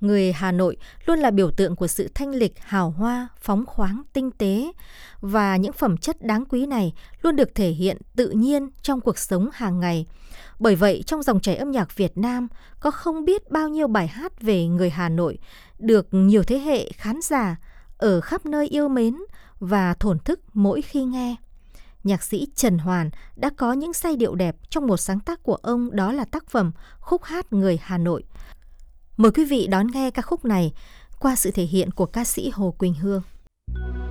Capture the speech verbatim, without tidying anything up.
Người Hà Nội luôn là biểu tượng của sự thanh lịch, hào hoa, phóng khoáng, tinh tế, và những phẩm chất đáng quý này luôn được thể hiện tự nhiên trong cuộc sống hàng ngày. Bởi vậy, trong dòng chảy âm nhạc Việt Nam có không biết bao nhiêu bài hát về người Hà Nội được nhiều thế hệ khán giả ở khắp nơi yêu mến và thổn thức mỗi khi nghe. Nhạc sĩ Trần Hoàn đã có những giai điệu đẹp trong một sáng tác của ông, đó là tác phẩm Khúc hát người Hà Nội. Mời quý vị đón nghe ca khúc này qua sự thể hiện của ca sĩ Hồ Quỳnh Hương.